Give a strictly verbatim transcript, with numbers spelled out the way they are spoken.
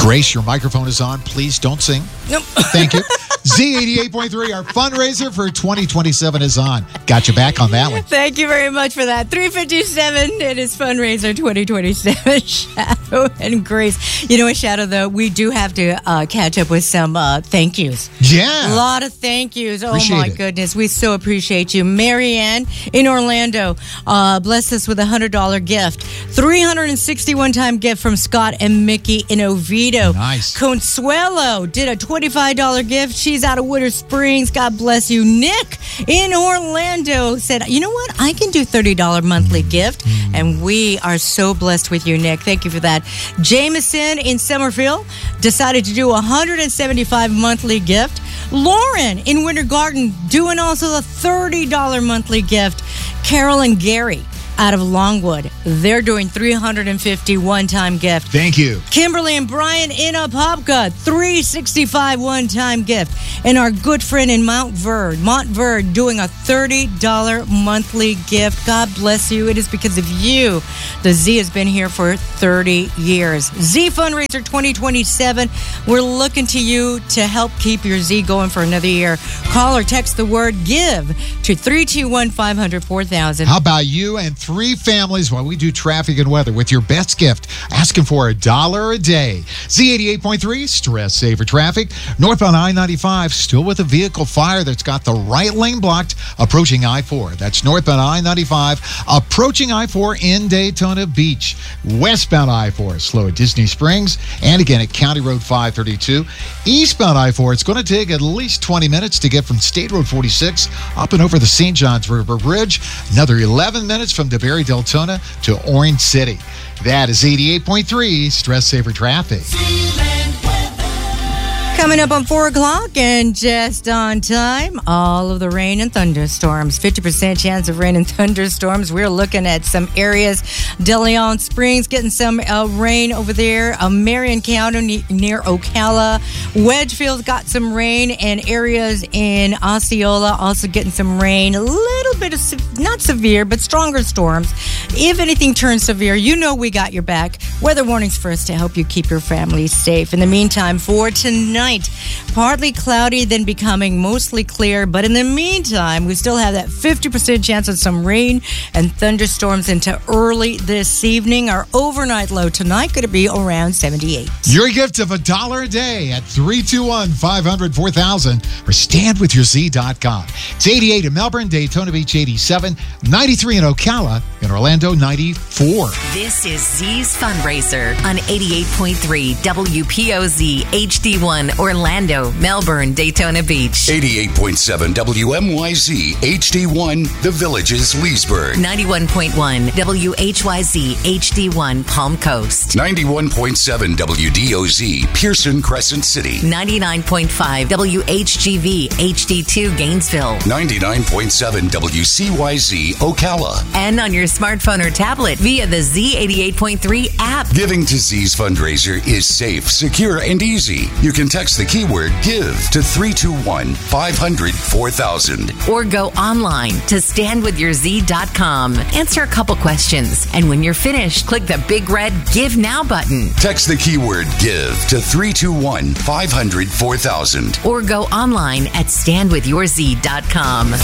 Grace, your microphone is on. Please don't sing. Nope. Thank you. Z eighty-eight point three, our fundraiser for twenty twenty-seven is on. Got your back on that one. Thank you very much for that. three fifty-seven, it is fundraiser twenty twenty-seven. Shadow and Grace. You know what, Shadow, though? We do have to uh, catch up with some uh, thank yous. Yeah. A lot of thank yous. Appreciate oh, my it. goodness. We so appreciate you. Marianne in Orlando uh, blessed us with a one hundred dollars gift. three hundred sixty-one time gift from Scott and Mickey in Oviedo. Nice. Consuelo did a twenty-five dollars gift. She's out of Winter Springs. God bless you. Nick in Orlando said, you know what? I can do thirty dollars monthly gift. And we are so blessed with you, Nick. Thank you for that. Jameson in Summerfield decided to do a one hundred seventy-five dollars monthly gift. Lauren in Winter Garden doing also a thirty dollars monthly gift. Carol and Gary out of Longwood, they're doing three hundred fifty dollars one-time gift. Thank you. Kimberly and Brian in Apopka, three hundred sixty-five dollars one-time gift. And our good friend in Mount Verde, Mont Verde, doing a thirty dollars monthly gift. God bless you. It is because of you the Z has been here for thirty years. Z Fundraiser twenty twenty-seven, we're looking to you to help keep your Z going for another year. Call or text the word GIVE to three two one, five hundred, four thousand. How about you and three families while we do traffic and weather with your best gift, asking for a dollar a day. Z eighty-eight point three, stress saver traffic. Northbound I ninety-five, still with a vehicle fire that's got the right lane blocked, approaching I four. That's northbound I ninety-five, approaching I four in Daytona Beach. Westbound I four, slow at Disney Springs, and again at County Road five thirty-two. Eastbound I four, it's going to take at least twenty minutes to get from State Road forty-six up and over the Saint Johns River Bridge. Another eleven minutes from DeBerry Deltona to Orange City. That is eighty-eight point three, stress saver traffic. Coming up on four o'clock and just on time, all of the rain and thunderstorms. fifty percent chance of rain and thunderstorms. We're looking at some areas. De Leon Springs getting some uh, rain over there. Uh, Marion County near Ocala. Wedgefield's got some rain, and areas in Osceola also getting some rain. A little bit of, se- not severe, but stronger storms. If anything turns severe, you know we got your back. Weather warnings first to help you keep your family safe. In the meantime, for tonight, partly cloudy, then becoming mostly clear. But in the meantime, we still have that fifty percent chance of some rain and thunderstorms into early this evening. Our overnight low tonight going to be around seventy-eight. Your gift of a dollar a day at three two one, five hundred, four thousand or stand with your Z dot com. It's eighty-eight in Melbourne, Daytona Beach eighty-seven, ninety-three in Ocala, in Orlando ninety-four. This is Z's Fundraiser on eighty-eight point three W P O Z H D one Orlando, Melbourne, Daytona Beach. eighty-eight point seven W M Y Z H D one, The Villages, Leesburg. ninety-one point one W H Y Z H D one Palm Coast. ninety-one point seven W D O Z Pearson Crescent City. ninety-nine point five W H G V H D two Gainesville. ninety-nine point seven W C Y Z Ocala. And on your smartphone or tablet via the Z eighty-eight point three app. Giving to Z's fundraiser is safe, secure, and easy. You can text the keyword GIVE to three two one, five hundred, four thousand. Or go online to stand with your Z dot com. Answer a couple questions. And when you're finished, click the big red Give Now button. Text the keyword GIVE to three two one, five hundred, four thousand. Or go online at stand with your Z dot com.